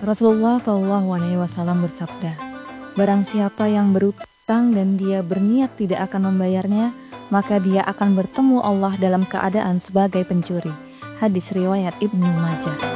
Rasulullah SAW bersabda, barang siapa yang berutang dan dia berniat tidak akan membayarnya, maka dia akan bertemu Allah dalam keadaan sebagai pencuri. Hadis riwayat Ibnu Majah.